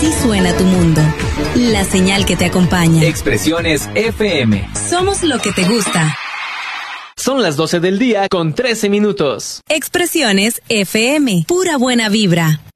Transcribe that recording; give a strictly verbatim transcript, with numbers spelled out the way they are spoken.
Así suena tu mundo. La señal que te acompaña. Expresiones F M. Somos lo que te gusta. Son las doce del día con trece minutos. Expresiones F M. Pura buena vibra.